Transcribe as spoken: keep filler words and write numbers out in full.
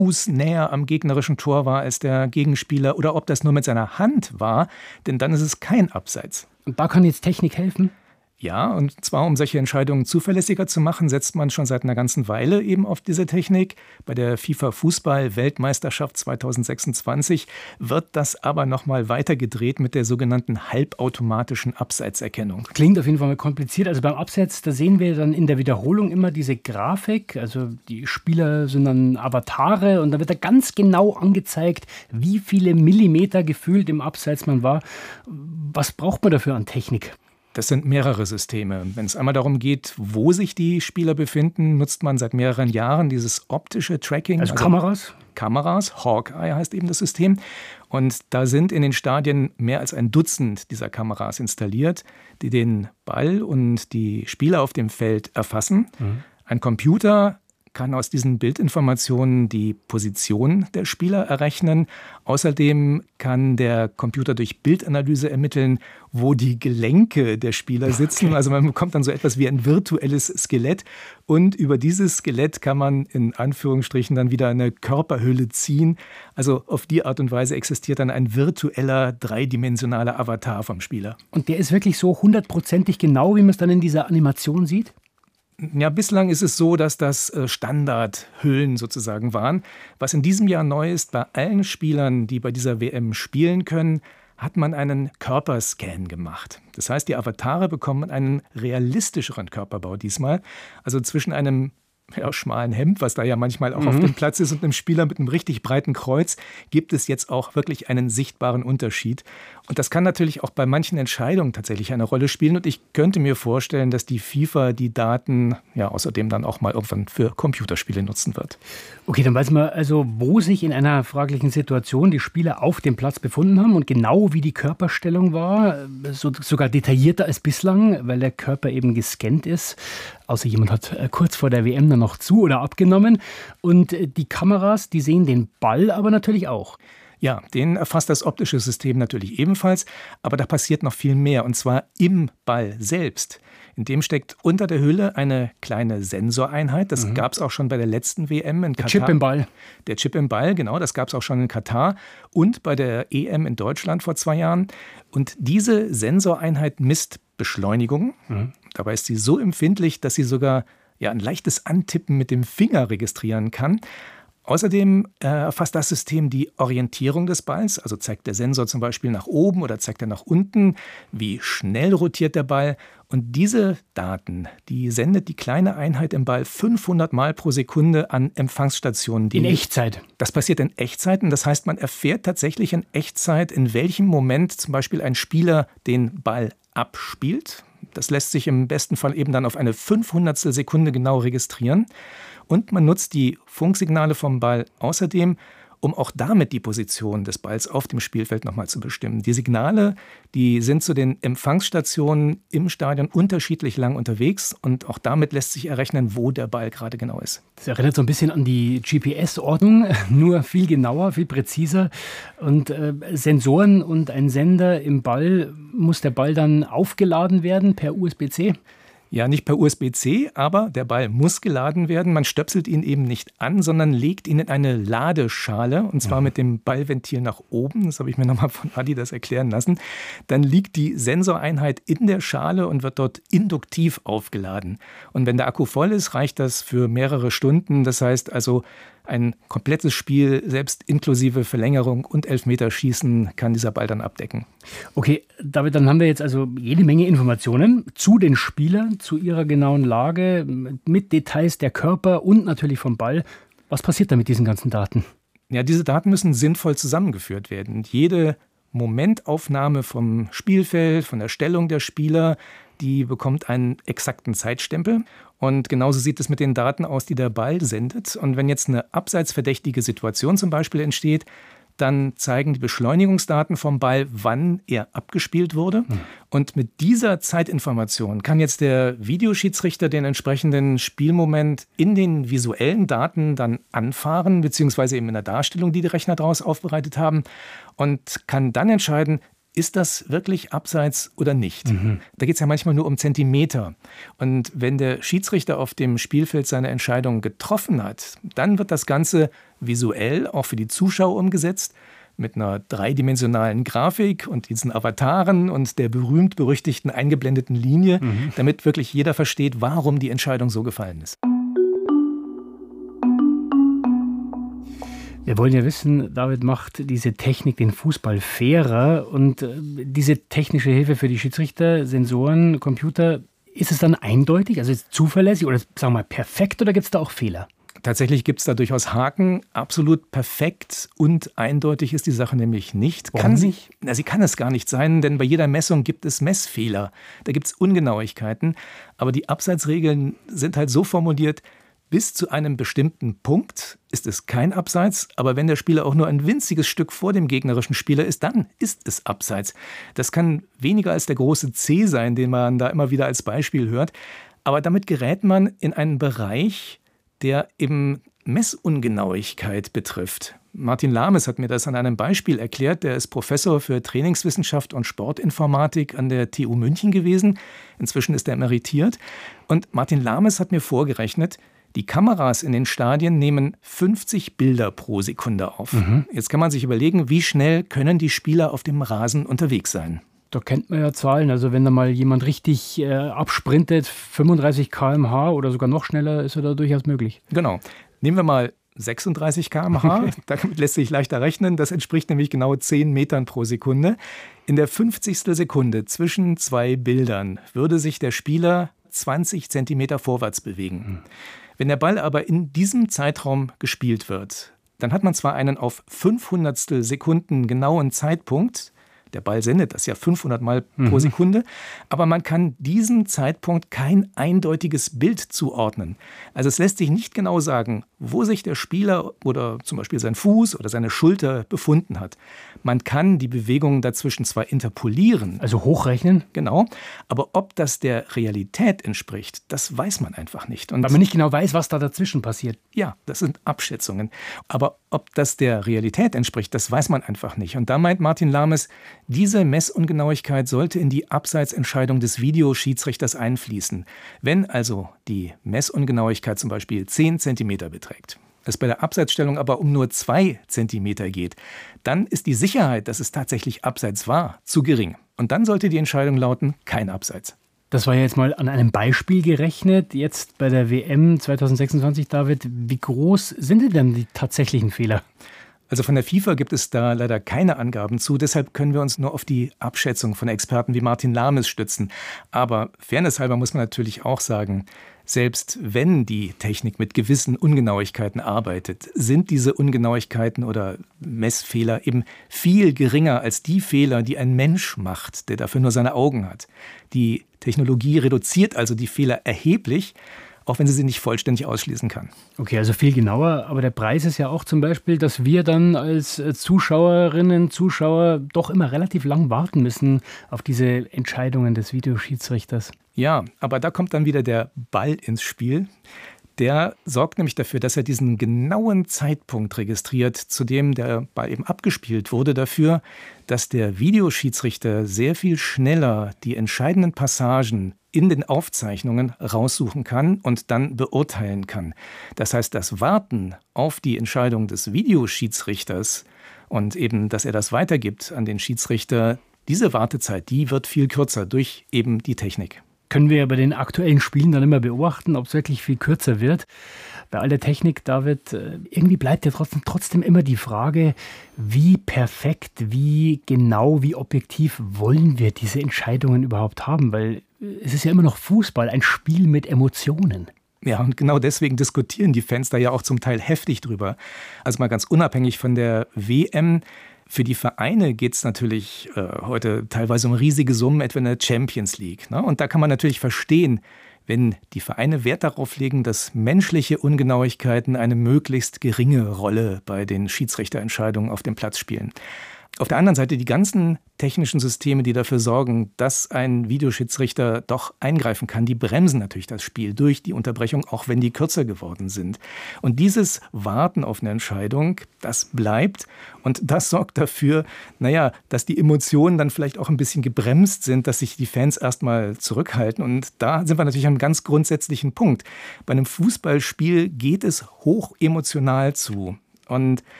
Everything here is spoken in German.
Fuß näher am gegnerischen Tor war als der Gegenspieler oder ob das nur mit seiner Hand war, denn dann ist es kein Abseits. Und da kann jetzt Technik helfen? Ja, und zwar um solche Entscheidungen zuverlässiger zu machen, setzt man schon seit einer ganzen Weile eben auf diese Technik. Bei der FIFA-Fußball-Weltmeisterschaft zweitausendsechsundzwanzig wird das aber noch mal weiter gedreht mit der sogenannten halbautomatischen Abseitserkennung. Klingt auf jeden Fall mal kompliziert. Also beim Abseits, da sehen wir dann in der Wiederholung immer diese Grafik. Also die Spieler sind dann Avatare und da wird da ganz genau angezeigt, wie viele Millimeter gefühlt im Abseits man war. Was braucht man dafür an Technik? Das sind mehrere Systeme. Wenn es einmal darum geht, wo sich die Spieler befinden, nutzt man seit mehreren Jahren dieses optische Tracking. Also, also Kameras? Kameras, Hawkeye heißt eben das System. Und da sind in den Stadien mehr als ein Dutzend dieser Kameras installiert, die den Ball und die Spieler auf dem Feld erfassen. Mhm. Ein Computer kann aus diesen Bildinformationen die Position der Spieler errechnen. Außerdem kann der Computer durch Bildanalyse ermitteln, wo die Gelenke der Spieler sitzen. Okay. Also man bekommt dann so etwas wie ein virtuelles Skelett. Und über dieses Skelett kann man in Anführungsstrichen dann wieder eine Körperhülle ziehen. Also auf die Art und Weise existiert dann ein virtueller, dreidimensionaler Avatar vom Spieler. Und der ist wirklich so hundertprozentig genau, wie man es dann in dieser Animation sieht? Ja, bislang ist es so, dass das Standardhüllen sozusagen waren. Was in diesem Jahr neu ist, bei allen Spielern, die bei dieser W M spielen können, hat man einen Körperscan gemacht. Das heißt, die Avatare bekommen einen realistischeren Körperbau diesmal. Also zwischen einem ja, schmalen Hemd, was da ja manchmal auch mhm. auf dem Platz ist, und einem Spieler mit einem richtig breiten Kreuz, gibt es jetzt auch wirklich einen sichtbaren Unterschied. Und das kann natürlich auch bei manchen Entscheidungen tatsächlich eine Rolle spielen. Und ich könnte mir vorstellen, dass die FIFA die Daten ja außerdem dann auch mal irgendwann für Computerspiele nutzen wird. Okay, dann weiß man also, wo sich in einer fraglichen Situation die Spieler auf dem Platz befunden haben und genau wie die Körperstellung war, so, sogar detaillierter als bislang, weil der Körper eben gescannt ist. Außer jemand hat kurz vor der W M dann noch zu- oder abgenommen. Und die Kameras, die sehen den Ball aber natürlich auch. Ja, den erfasst das optische System natürlich ebenfalls, aber da passiert noch viel mehr, und zwar im Ball selbst. In dem steckt unter der Hülle eine kleine Sensoreinheit. Das mhm. gab es auch schon bei der letzten W M in Katar. Der Chip im Ball. Der Chip im Ball, genau, das gab es auch schon in Katar und bei der E M in Deutschland vor zwei Jahren. Und diese Sensoreinheit misst Beschleunigung. Mhm. Dabei ist sie so empfindlich, dass sie sogar ja, ein leichtes Antippen mit dem Finger registrieren kann. Außerdem äh, erfasst das System die Orientierung des Balls, also zeigt der Sensor zum Beispiel nach oben oder zeigt er nach unten, wie schnell rotiert der Ball. Und diese Daten, die sendet die kleine Einheit im Ball fünfhundert Mal pro Sekunde an Empfangsstationen. Die in Echtzeit? Das passiert in Echtzeit, und das heißt, man erfährt tatsächlich in Echtzeit, in welchem Moment zum Beispiel ein Spieler den Ball abspielt. Das lässt sich im besten Fall eben dann auf eine fünfhundertstel Sekunde genau registrieren. Und man nutzt die Funksignale vom Ball außerdem, um auch damit die Position des Balls auf dem Spielfeld nochmal zu bestimmen. Die Signale, die sind zu den Empfangsstationen im Stadion unterschiedlich lang unterwegs, und auch damit lässt sich errechnen, wo der Ball gerade genau ist. Das erinnert so ein bisschen an die G P S-Ordnung, nur viel genauer, viel präziser. Und äh, Sensoren und ein Sender im Ball, muss der Ball dann aufgeladen werden per U S B C? Ja, nicht per U S B C, aber der Ball muss geladen werden. Man stöpselt ihn eben nicht an, sondern legt ihn in eine Ladeschale, und zwar mit dem Ballventil nach oben. Das habe ich mir nochmal von Adi das erklären lassen. Dann liegt die Sensoreinheit in der Schale und wird dort induktiv aufgeladen. Und wenn der Akku voll ist, reicht das für mehrere Stunden. Das heißt also, ein komplettes Spiel, selbst inklusive Verlängerung und Elfmeterschießen, kann dieser Ball dann abdecken. Okay, David, dann haben wir jetzt also jede Menge Informationen zu den Spielern, zu ihrer genauen Lage, mit Details der Körper und natürlich vom Ball. Was passiert da mit diesen ganzen Daten? Ja, diese Daten müssen sinnvoll zusammengeführt werden. Jede Momentaufnahme vom Spielfeld, von der Stellung der Spieler, die bekommt einen exakten Zeitstempel. Und genauso sieht es mit den Daten aus, die der Ball sendet. Und wenn jetzt eine abseitsverdächtige Situation zum Beispiel entsteht, dann zeigen die Beschleunigungsdaten vom Ball, wann er abgespielt wurde. Mhm. Und mit dieser Zeitinformation kann jetzt der Videoschiedsrichter den entsprechenden Spielmoment in den visuellen Daten dann anfahren, beziehungsweise eben in der Darstellung, die die Rechner daraus aufbereitet haben, und kann dann entscheiden, ist das wirklich abseits oder nicht? Mhm. Da geht es ja manchmal nur um Zentimeter. Und wenn der Schiedsrichter auf dem Spielfeld seine Entscheidung getroffen hat, dann wird das Ganze visuell auch für die Zuschauer umgesetzt, mit einer dreidimensionalen Grafik und diesen Avataren und der berühmt-berüchtigten eingeblendeten Linie, mhm. damit wirklich jeder versteht, warum die Entscheidung so gefallen ist. Wir wollen ja wissen, David, macht diese Technik den Fußball fairer? Und äh, diese technische Hilfe für die Schiedsrichter, Sensoren, Computer, ist es dann eindeutig, also ist es zuverlässig oder sagen wir mal perfekt, oder gibt es da auch Fehler? Tatsächlich gibt es da durchaus Haken. Absolut perfekt und eindeutig ist die Sache nämlich nicht. Warum kann sie, nicht? Na, sie kann es gar nicht sein, denn bei jeder Messung gibt es Messfehler. Da gibt es Ungenauigkeiten. Aber die Abseitsregeln sind halt so formuliert, bis zu einem bestimmten Punkt ist es kein Abseits, aber wenn der Spieler auch nur ein winziges Stück vor dem gegnerischen Spieler ist, dann ist es Abseits. Das kann weniger als der große C sein, den man da immer wieder als Beispiel hört. Aber damit gerät man in einen Bereich, der eben Messungenauigkeit betrifft. Martin Lames hat mir das an einem Beispiel erklärt. Der ist Professor für Trainingswissenschaft und Sportinformatik an der T U München gewesen. Inzwischen ist er emeritiert. Und Martin Lames hat mir vorgerechnet, die Kameras in den Stadien nehmen fünfzig Bilder pro Sekunde auf. Mhm. Jetzt kann man sich überlegen, wie schnell können die Spieler auf dem Rasen unterwegs sein. Da kennt man ja Zahlen. Also wenn da mal jemand richtig äh, absprintet, fünfunddreißig Kilometer pro Stunde oder sogar noch schneller, ist ja da durchaus möglich. Genau. Nehmen wir mal sechsunddreißig Kilometer pro Stunde. Damit lässt sich leichter rechnen. Das entspricht nämlich genau zehn Metern pro Sekunde. In der fünfzigstel Sekunde zwischen zwei Bildern würde sich der Spieler zwanzig Zentimeter vorwärts bewegen. Mhm. Wenn der Ball aber in diesem Zeitraum gespielt wird, dann hat man zwar einen auf fünfhundertstel Sekunden genauen Zeitpunkt, der Ball sendet das ja fünfhundert Mal mhm. pro Sekunde, aber man kann diesem Zeitpunkt kein eindeutiges Bild zuordnen. Also es lässt sich nicht genau sagen, wo sich der Spieler oder zum Beispiel sein Fuß oder seine Schulter befunden hat. Man kann die Bewegungen dazwischen zwar interpolieren. Also hochrechnen? Genau, aber ob das der Realität entspricht, das weiß man einfach nicht. Und weil man nicht genau weiß, was da dazwischen passiert. Ja, das sind Abschätzungen. Aber ob das der Realität entspricht, das weiß man einfach nicht. Und da meint Martin Lames, diese Messungenauigkeit sollte in die Abseitsentscheidung des Videoschiedsrichters einfließen. Wenn also die Messungenauigkeit zum Beispiel zehn Zentimeter beträgt, es bei der Abseitsstellung aber um nur zwei Zentimeter geht, dann ist die Sicherheit, dass es tatsächlich Abseits war, zu gering. Und dann sollte die Entscheidung lauten, kein Abseits. Das war ja jetzt mal an einem Beispiel gerechnet. Jetzt bei der W M zwanzig sechsundzwanzig, David, wie groß sind denn die tatsächlichen Fehler? Also von der FIFA gibt es da leider keine Angaben zu. Deshalb können wir uns nur auf die Abschätzung von Experten wie Martin Lames stützen. Aber fairnesshalber muss man natürlich auch sagen, selbst wenn die Technik mit gewissen Ungenauigkeiten arbeitet, sind diese Ungenauigkeiten oder Messfehler eben viel geringer als die Fehler, die ein Mensch macht, der dafür nur seine Augen hat. Die Technologie reduziert also die Fehler erheblich, auch wenn sie sie nicht vollständig ausschließen kann. Okay, also viel genauer. Aber der Preis ist ja auch zum Beispiel, dass wir dann als Zuschauerinnen, Zuschauer doch immer relativ lang warten müssen auf diese Entscheidungen des Videoschiedsrichters. Ja, aber da kommt dann wieder der Ball ins Spiel. Der sorgt nämlich dafür, dass er diesen genauen Zeitpunkt registriert, zu dem der Ball eben abgespielt wurde, dafür, dass der Videoschiedsrichter sehr viel schneller die entscheidenden Passagen in den Aufzeichnungen raussuchen kann und dann beurteilen kann. Das heißt, das Warten auf die Entscheidung des Videoschiedsrichters und eben, dass er das weitergibt an den Schiedsrichter, diese Wartezeit, die wird viel kürzer durch eben die Technik. Können wir ja bei den aktuellen Spielen dann immer beobachten, ob es wirklich viel kürzer wird. Bei all der Technik, David, irgendwie bleibt ja trotzdem, trotzdem immer die Frage, wie perfekt, wie genau, wie objektiv wollen wir diese Entscheidungen überhaupt haben? Weil es ist ja immer noch Fußball, ein Spiel mit Emotionen. Ja, und genau deswegen diskutieren die Fans da ja auch zum Teil heftig drüber. Also mal ganz unabhängig von der W M. Für die Vereine geht es natürlich äh, heute teilweise um riesige Summen, etwa in der Champions League. Ne? Und da kann man natürlich verstehen, wenn die Vereine Wert darauf legen, dass menschliche Ungenauigkeiten eine möglichst geringe Rolle bei den Schiedsrichterentscheidungen auf dem Platz spielen. Auf der anderen Seite die ganzen technischen Systeme, die dafür sorgen, dass ein Videoschiedsrichter doch eingreifen kann, die bremsen natürlich das Spiel durch die Unterbrechung, auch wenn die kürzer geworden sind. Und dieses Warten auf eine Entscheidung, das bleibt und das sorgt dafür, naja, dass die Emotionen dann vielleicht auch ein bisschen gebremst sind, dass sich die Fans erstmal zurückhalten. Und da sind wir natürlich an einem ganz grundsätzlichen Punkt. Bei einem Fußballspiel geht es hoch emotional zu. Und